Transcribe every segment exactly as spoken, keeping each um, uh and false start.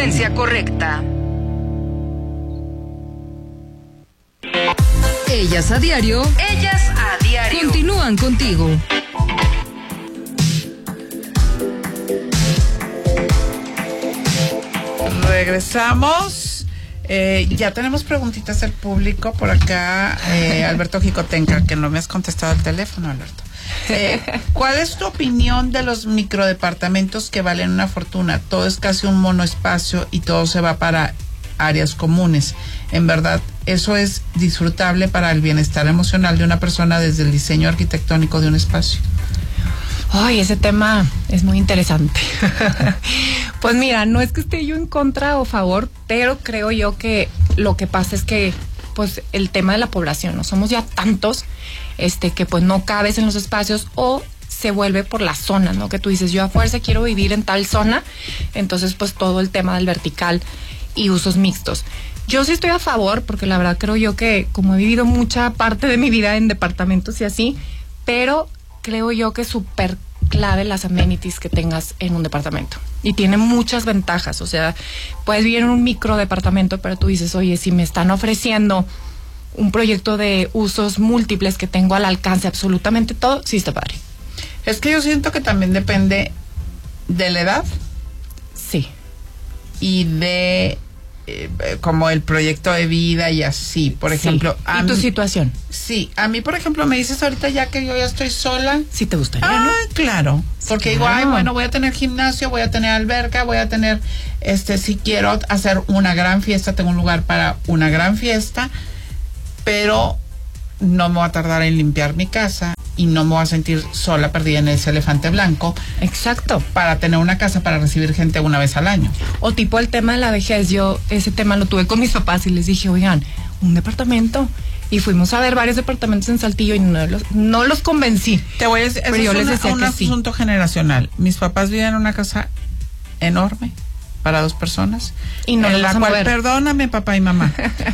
frecuencia correcta. Ellas a diario. Ellas a diario. Continúan contigo. Regresamos. Eh, ya tenemos preguntitas del público por acá. Eh, Alberto Jicotenca, que no me has contestado el teléfono, Alberto. Eh, ¿Cuál es tu opinión de los microdepartamentos que valen una fortuna? Todo es casi un monoespacio y todo se va para áreas comunes. En verdad, eso es disfrutable para el bienestar emocional de una persona desde el diseño arquitectónico de un espacio. Ay, ese tema es muy interesante. Pues mira, no es que esté yo en contra o a favor, pero creo yo que lo que pasa es que pues el tema de la población, ¿no? Somos ya tantos este que pues no cabes en los espacios o se vuelve por la zona, ¿no? Que tú dices, yo a fuerza quiero vivir en tal zona, entonces pues todo el tema del vertical y usos mixtos. Yo sí estoy a favor, porque la verdad creo yo que como he vivido mucha parte de mi vida en departamentos y así, pero creo yo que es súper clave las amenities que tengas en un departamento. Y tiene muchas ventajas, o sea, puedes vivir en un micro departamento, pero tú dices, oye, si me están ofreciendo un proyecto de usos múltiples que tengo al alcance absolutamente todo, sí está padre. Es que yo siento que también depende de la edad. Sí. Y de eh, como el proyecto de vida y así, por ejemplo. Sí. ¿Y tu mí, situación? Sí, a mí, por ejemplo, me dices ahorita ya que yo ya estoy sola. Sí te gustaría, Ah, ¿no? claro. Porque claro. digo, ay, bueno, voy a tener gimnasio, voy a tener alberca, voy a tener, este, si quiero hacer una gran fiesta, tengo un lugar para una gran fiesta, pero no me voy a tardar en limpiar mi casa y no me voy a sentir sola, perdida en ese elefante blanco. Exacto. Para tener una casa para recibir gente una vez al año. O tipo el tema de la vejez, yo ese tema lo tuve con mis papás y les dije, oigan, un departamento. Y fuimos a ver varios departamentos en Saltillo y no los, no los convencí. Te voy a decir, pero eso yo es les una, decía un que sí. asunto generacional. Mis papás vivían en una casa enorme para dos personas. Y no en los la vas a cual, mover. perdóname, papá y mamá,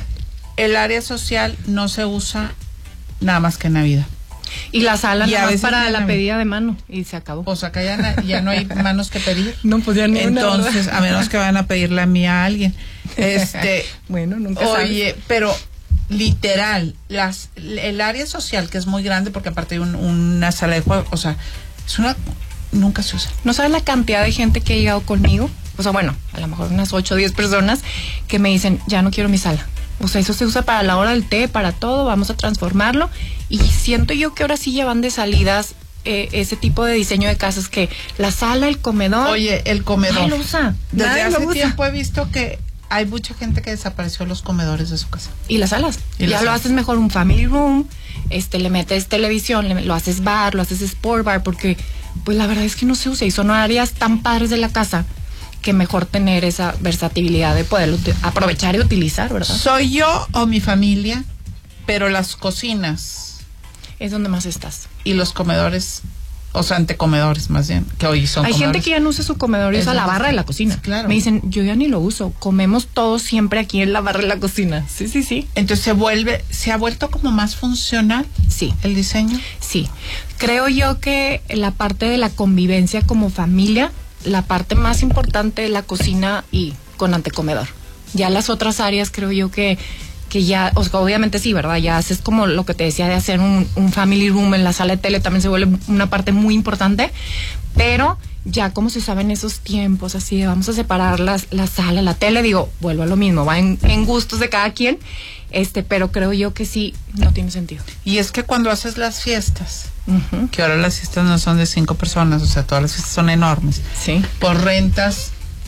el área social no se usa nada más que en Navidad. Y la sala Y a nada más veces para ya la no- pedida de mano y se acabó. O sea, que ya, na- ya no hay manos que pedir. No, pues ya ni una, Entonces, ¿verdad? a menos que vayan a pedir la mía a alguien. Este, Bueno, nunca oye, pero literal, las, el área social, que es muy grande, porque aparte hay un, una sala de juego, o sea, es una, nunca se usa. ¿No sabes la cantidad de gente que ha llegado conmigo? O sea, bueno, a lo mejor unas ocho o diez personas que me dicen, ya no quiero mi sala. O sea, eso se usa para la hora del té, para todo, vamos a transformarlo. Y siento yo que ahora sí ya van de salidas eh, ese tipo de diseño de casas que la sala, el comedor... Oye, el comedor. Nadie lo usa. Desde Nadie hace lo usa. tiempo he visto que hay mucha gente que desapareció los comedores de su casa. Y las salas. Y ya las lo salas. haces mejor un family room, este, le metes televisión, le, lo haces bar, lo haces sport bar, porque pues la verdad es que no se usa y son áreas tan padres de la casa que mejor tener esa versatilidad de poderlo uti- aprovechar y utilizar, ¿verdad? Soy yo o mi familia, pero las cocinas Es donde más estás. y los comedores, o sea, antecomedores más bien, que hoy son Hay comedores. gente que ya no usa su comedor y Es usa la donde barra de la está. cocina. Claro. Me dicen, yo ya ni lo uso, comemos todos siempre aquí en la barra de la cocina. Sí, sí, sí. Entonces se vuelve, se ha vuelto como más funcional Sí. el diseño. Sí, creo yo que la parte de la convivencia como familia, la parte más importante es la cocina y con antecomedor. Ya las otras áreas creo yo que, que ya, o sea, obviamente sí, ¿verdad? Ya haces como lo que te decía de hacer un, un family room en la sala de tele, también se vuelve una parte muy importante, pero ya como se saben esos tiempos, así de vamos a separar las, la sala, la tele, digo, vuelvo a lo mismo, va en, en gustos de cada quien, este, pero creo yo que sí, no tiene sentido. Y es que cuando haces las fiestas, Uh-huh. que ahora las fiestas no son de cinco personas, o sea, todas las fiestas son enormes, Sí. por rentas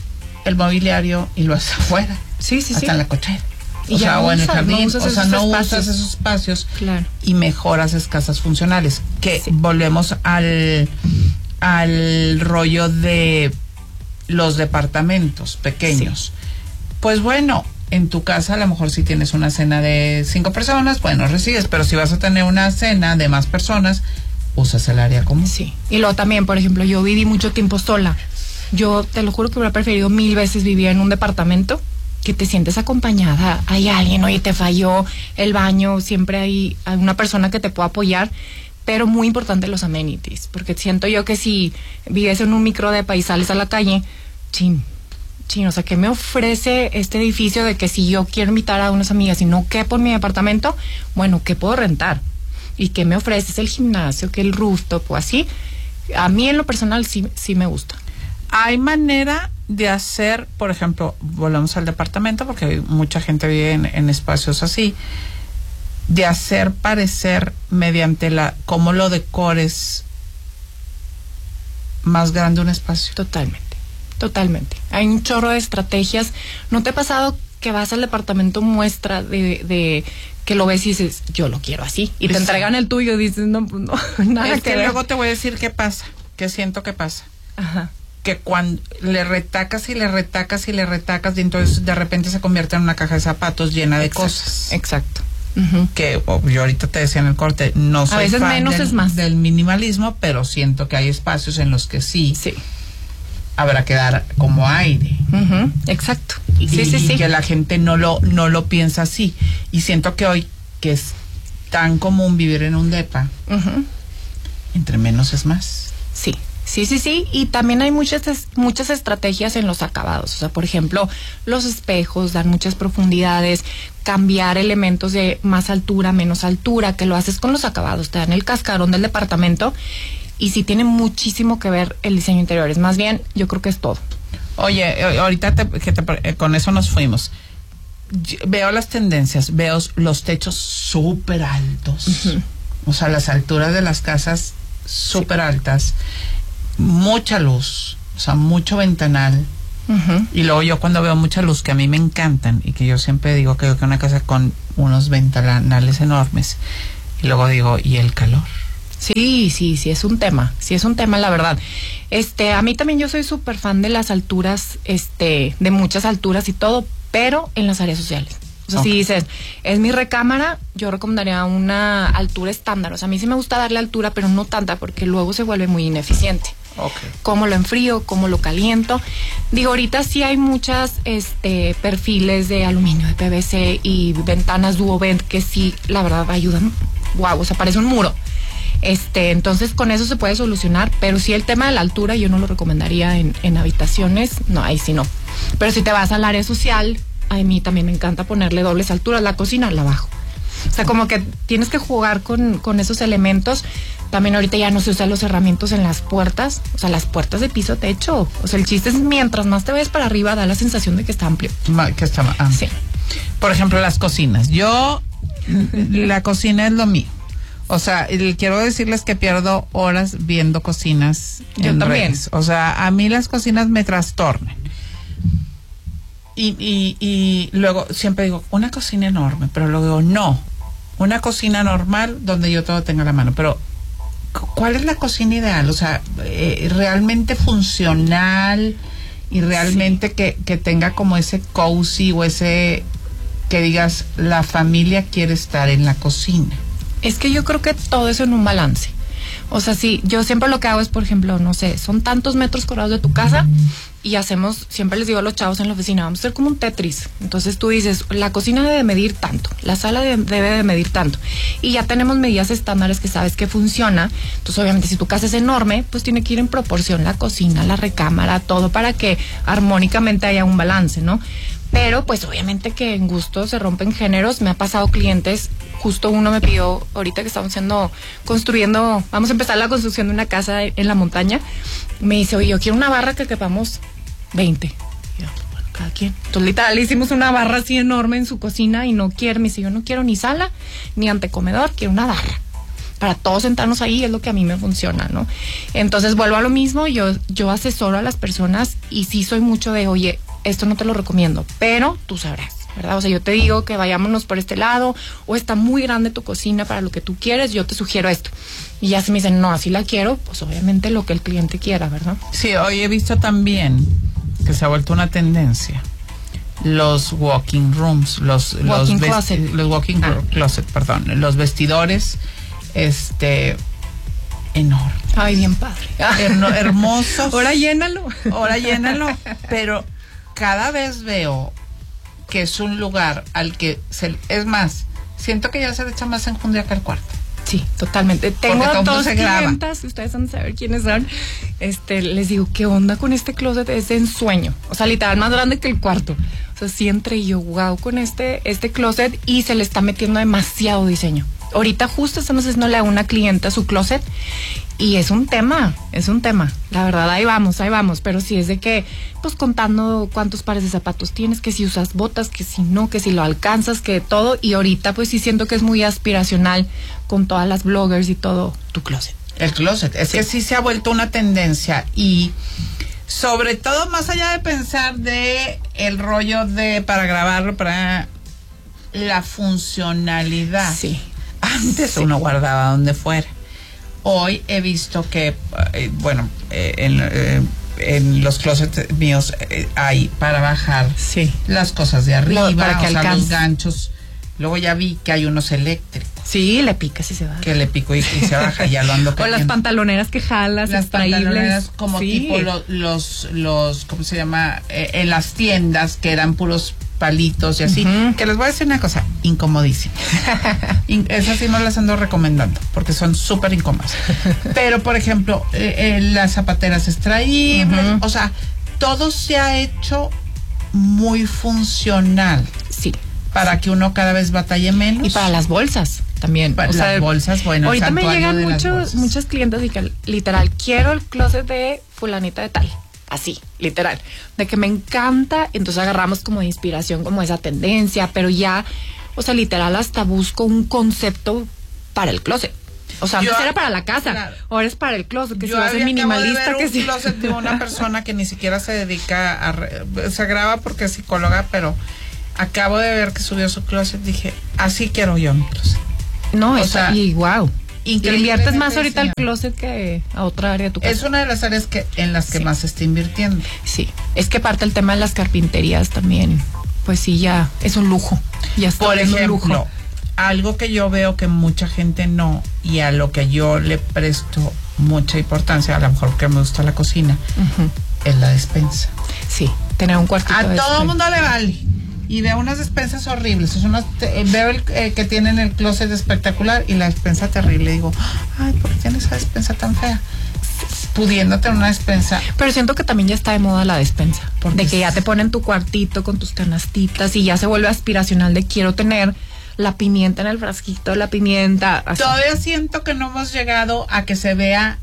el mobiliario y lo haces afuera, Sí, sí, hasta sí. en la cochera. Y O ya sea, no o en el usas- jardín, no usas o sea, esos no espacios. usas esos espacios Claro. y mejoras esas casas funcionales. Que Sí. volvemos al, al rollo de los departamentos pequeños. Pues bueno, en tu casa a lo mejor si tienes una cena de cinco personas, bueno, recibes, pero si vas a tener una cena de más personas, usas el área común. Sí. Y luego también, por ejemplo, yo viví mucho tiempo sola. Yo te lo juro que hubiera preferido mil veces vivir en un departamento, que te sientes acompañada. Hay alguien, oye, te falló el baño, siempre hay, hay una persona que te pueda apoyar. Pero muy importante los amenities, porque siento yo que si vives en un micro depa y sales a la calle, chin, chino, o sea, ¿qué me ofrece este edificio de que si yo quiero invitar a unas amigas y no quepo en mi departamento, bueno, ¿qué puedo rentar? ¿Y qué me ofreces? El gimnasio, que el rooftop o así. A mí en lo personal sí, sí me gusta. Hay manera de hacer, por ejemplo, volvamos al departamento porque mucha gente vive en, en espacios así, de hacer parecer mediante la cómo lo decores más grande un espacio. Totalmente, totalmente. Hay un chorro de estrategias. ¿No te ha pasado que vas al departamento muestra de, de que lo ves y dices, yo lo quiero así? Y te Sí. entregan el tuyo y dices, no, pues no, nada Es que que ver. luego te voy a decir qué pasa, qué siento que pasa. Ajá. Que cuando le retacas y le retacas y le retacas y entonces de repente se convierte en una caja de zapatos llena de Exacto, cosas. Exacto. Uh-huh. Que oh, yo ahorita te decía en el corte, no soy veces fan menos del, es más. del minimalismo, pero siento que hay espacios en los que sí, Sí. habrá que dar como aire. Uh-huh. Exacto. Y, Sí, sí, y sí. que la gente no lo, no lo piensa así. Y siento que hoy, que es tan común vivir en un depa, Uh-huh. entre menos es más. Sí, sí, sí, sí. Y también hay muchas, es- muchas estrategias en los acabados. O sea, por ejemplo, los espejos dan muchas profundidades, cambiar elementos de más altura, menos altura, que lo haces con los acabados. Te dan el cascarón del departamento y sí tiene muchísimo que ver el diseño interior. Es más bien, yo creo que es todo. Oye, eh, ahorita te- que te- eh, con eso nos fuimos. Yo veo las tendencias, veo los techos súper altos. Ujú. O sea, las alturas de las casas súper altas. Mucha luz, o sea, mucho ventanal. Ujú. Y luego yo cuando veo mucha luz, que a mí me encantan, y que yo siempre digo que yo quiero una casa con unos ventanales enormes. Y luego digo, ¿y el calor? Sí, sí, sí, es un tema, sí es un tema, la verdad. Este, a mí también yo soy súper fan de las alturas, este, de muchas alturas y todo, pero en las áreas sociales. O sea, Ok. si dices, es mi recámara, yo recomendaría una altura estándar. O sea, a mí sí me gusta darle altura, pero no tanta, porque luego se vuelve muy ineficiente. Ok. Cómo lo enfrío, cómo lo caliento. Digo, ahorita sí hay muchas este perfiles de aluminio, de P V C y ventanas Duovent que sí, la verdad, ayudan. Wow, o sea, parece un muro. Este, entonces con eso se puede solucionar, pero sí el tema de la altura yo no lo recomendaría en, en habitaciones, no, ahí sí no. Pero si te vas al área social, a mí también me encanta ponerle dobles alturas, la cocina la bajo. O sea, como que tienes que jugar con, con esos elementos. También ahorita ya no se usan los cerramientos en las puertas, o sea, las puertas de piso techo. O sea, el chiste es mientras más te vayas para arriba, da la sensación de que está amplio. Ma- que está ma- ah. Sí. Por ejemplo, las cocinas. Yo, la cocina es lo mío. O sea, el- quiero decirles que pierdo horas viendo cocinas Yo en también. redes. O sea, a mí las cocinas me trastornan. Y, y, y luego siempre digo, una cocina enorme, pero luego digo, no, una cocina normal donde yo todo tenga a la mano. Pero, cu- ¿cuál es la cocina ideal? O sea, eh, realmente funcional y realmente que, que tenga como ese cozy o ese que digas, la familia quiere estar en la cocina. Es que yo creo que todo eso en un balance. O sea, sí, yo siempre lo que hago es, por ejemplo, no sé, son tantos metros cuadrados de tu casa y hacemos, siempre les digo a los chavos en la oficina, vamos a hacer como un Tetris. Entonces tú dices, la cocina debe medir tanto, la sala de- debe de medir tanto. Y ya tenemos medidas estándares que sabes que funciona. Entonces, obviamente, si tu casa es enorme, pues tiene que ir en proporción la cocina, la recámara, todo para que armónicamente haya un balance, ¿no? Pero, pues, obviamente que en gusto se rompen géneros. Me ha pasado clientes, justo uno me pidió, ahorita que estamos haciendo, construyendo, vamos a empezar la construcción de una casa en la montaña. Me dice, oye, yo quiero una barra que quepamos veinte. Y yo, bueno, cada quien. Entonces, literal, hicimos una barra así enorme en su cocina y no quiere, me dice, yo no quiero ni sala, ni antecomedor, quiero una barra. Para todos sentarnos ahí es lo que a mí me funciona, ¿no? Entonces vuelvo a lo mismo, yo, yo asesoro a las personas y sí soy mucho de, oye, esto no te lo recomiendo, pero tú sabrás, ¿verdad? O sea, yo te digo que vayámonos por este lado, o está muy grande tu cocina para lo que tú quieres, yo te sugiero esto. Y ya se me dicen, no, así la quiero, pues obviamente lo que el cliente quiera, ¿verdad? Sí, hoy he visto también que se ha vuelto una tendencia. Los walking rooms, los Walking los, vesti- closet. los walking Ah. closet, perdón, los vestidores, este, enormes, Ay, bien padre. herno- hermosos. Ahora llénalo. Ahora llénalo, pero cada vez veo que es un lugar al que se, es más, siento que ya se le echa más enjundia que al cuarto. Sí, totalmente. Tengo todo dos se graba. clientas, ustedes van a saber quiénes son. Este, les digo, ¿qué onda con este closet? Es de ensueño. O sea, literal más grande que el cuarto. O sea, sí entré yo, wow, con este, este closet y se le está metiendo demasiado diseño. Ahorita justo estamos haciéndole a una clienta su closet y es un tema, es un tema. La verdad, ahí vamos, ahí vamos. Pero sí es de que, pues contando cuántos pares de zapatos tienes, que si usas botas, que si no, que si lo alcanzas, que todo. Y ahorita pues sí siento que es muy aspiracional con todas las bloggers y todo tu closet. El closet, es sí. que sí se ha vuelto una tendencia y sobre todo más allá de pensar de el rollo de para grabarlo, para la funcionalidad. Sí. Antes sí. uno guardaba donde fuera. Hoy he visto que, eh, bueno, eh, en, eh, en los closets míos eh, hay para bajar sí. las cosas de arriba, Lo, para que o sea, alcance. los ganchos. Luego ya vi que hay unos eléctricos. Sí, le picas y se baja. Que le pico y, y se baja, ya lo ando O cayendo. las pantaloneras que jalas, las pantaloneras como sí. tipo lo, los, los, ¿cómo se llama? Eh, en las tiendas que eran puros palitos y así. Uh-huh. Que les voy a decir una cosa, incomodísima. In, esas sí no las ando recomendando, porque son súper incómodas. Pero, por ejemplo, eh, eh, las zapateras extraíbles, uh-huh. o sea, todo se ha hecho muy funcional. Sí. Para que uno cada vez batalle menos. Y para las bolsas también. Para o sea, las bolsas, bueno. Ahorita me llegan muchos, muchas clientes y que literal, quiero el closet de fulanita de tal. Así, literal. De que me encanta, entonces agarramos como de inspiración como esa tendencia, pero ya, o sea, literal hasta busco un concepto para el closet. O sea, antes yo, era para la casa, claro. Ahora es para el closet, que yo si va a ser minimalista. De ver que un sí. closet de una persona que ni siquiera se dedica a... Se graba porque es psicóloga, pero... Acabo de ver que subió su closet, dije, así quiero yo mi closet. No, o está, sea, y wow. Inviertes más ahorita al closet que a otra área de tu casa. Es una de las áreas que en las que sí. más se está invirtiendo. Sí, es que parte el tema de las carpinterías también, pues sí, ya es un lujo. Ya está Por ejemplo, un lujo. Algo que yo veo que mucha gente no, y a lo que yo le presto mucha importancia, a lo mejor porque me gusta la cocina, uh-huh. es la despensa. Sí, tener un cuartito a de todo el mundo le vale. Y veo unas despensas horribles. Es unas, eh, veo el, eh, que tienen el closet espectacular y la despensa terrible. Digo, ay, ¿por qué tiene esa despensa tan fea? Pudiendo tener una despensa. Pero siento que también ya está de moda la despensa. De que ya te ponen tu cuartito con tus canastitas y ya se vuelve aspiracional de quiero tener la pimienta en el frasquito, la pimienta. Así. Todavía siento que no hemos llegado a que se vea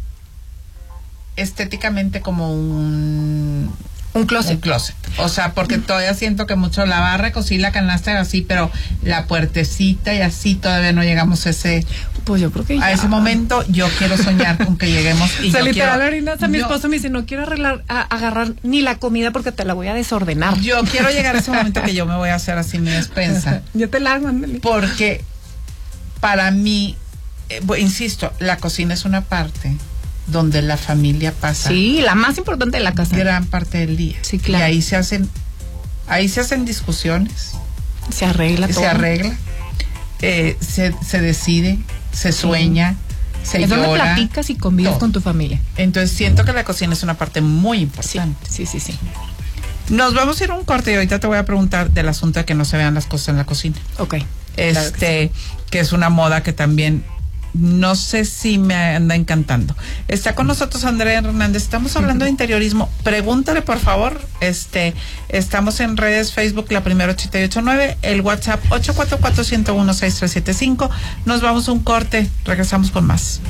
estéticamente como un... Un closet. Un closet. O sea, porque todavía siento que mucho la barra, cocina, la canasta así, pero la puertecita y así todavía no llegamos a ese... Pues yo creo que ya. A ese momento yo quiero soñar con que lleguemos. Y o sea, yo literal, quiero, ahorita mi yo, esposo me dice, no quiero arreglar, a, agarrar ni la comida porque te la voy a desordenar. Yo quiero llegar a ese momento que yo me voy a hacer así mi despensa. Yo te la hago, ándale. Porque para mí, eh, insisto, la cocina es una parte donde la familia pasa. Sí, la más importante de la casa. Gran parte del día. Sí, claro. Y ahí se hacen, ahí se hacen discusiones. Se arregla todo. Se arregla. Eh, se, se decide, se sueña, sí. se es llora. Es donde platicas y convives todo con tu familia. Entonces siento que la cocina es una parte muy importante. Sí, sí, sí, sí. Nos vamos a ir a un corte y ahorita te voy a preguntar del asunto de que no se vean las cosas en la cocina. Ok. Este, que, que es una moda que también no sé si me anda encantando. Está con nosotros Andrea Hernández. Estamos hablando de interiorismo. Pregúntale, por favor. Este, estamos en redes, Facebook, La Primera ochenta y ocho nueve, el WhatsApp ocho cuatro cuatro, uno cero uno, seis tres siete cinco. Nos vamos a un corte. Regresamos con más.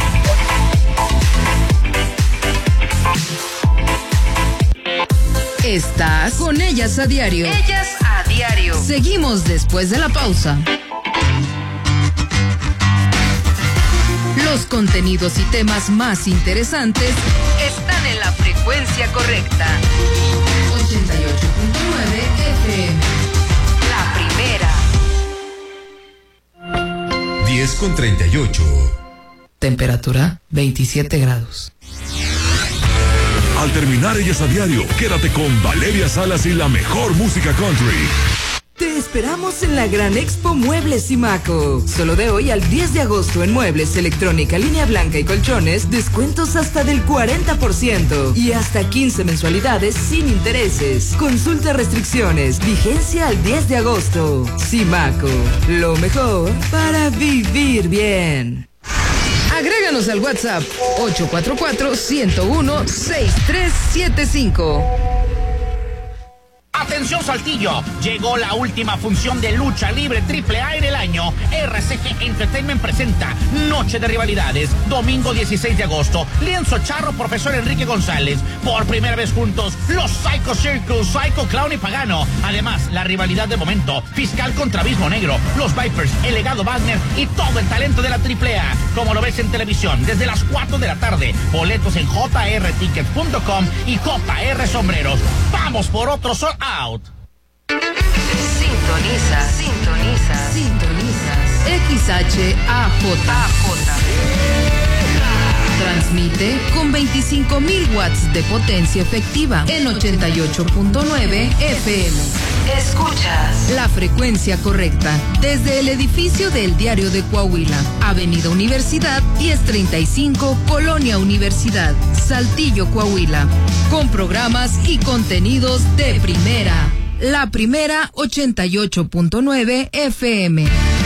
Estás con Ellas a Diario. Ellas a Diario. Seguimos después de la pausa. Los contenidos y temas más interesantes están en la frecuencia correcta. ochenta y ocho punto nueve F M. La primera. diez con treinta y ocho. Temperatura veintisiete grados. Al terminar Ellas a Diario, quédate con Valeria Salas y la mejor música country. Te esperamos en la Gran Expo Muebles Simaco. Solo de hoy al diez de agosto en muebles, electrónica, línea blanca y colchones, descuentos hasta del cuarenta por ciento y hasta quince mensualidades sin intereses. Consulta restricciones. Vigencia al diez de agosto. Simaco, lo mejor para vivir bien. Agréganos al WhatsApp ocho cuatro cuatro, uno cero uno, seis tres siete cinco. Atención Saltillo, llegó la última función de lucha libre triple A en el año. R C G Entertainment presenta Noche de Rivalidades, domingo dieciséis de agosto. Lienzo Charro, Profesor Enrique González. Por primera vez juntos, los Psycho Circus, Psycho Clown y Pagano. Además, la rivalidad de momento, Fiscal contra Abismo Negro, los Vipers, el legado Wagner y todo el talento de la triple A. Como lo ves en televisión, desde las cuatro de la tarde. Boletos en j r tickets punto com y J R Sombreros. Vamos por otro sol out. Sintoniza, sintoniza, sintonizas. X H A J. Transmite con veinticinco mil watts de potencia efectiva en ochenta y ocho punto nueve F M. Escuchas la frecuencia correcta desde el edificio del Diario de Coahuila, Avenida Universidad diez treinta y cinco, Colonia Universidad, Saltillo, Coahuila, con programas y contenidos de primera. La primera ochenta y ocho punto nueve F M.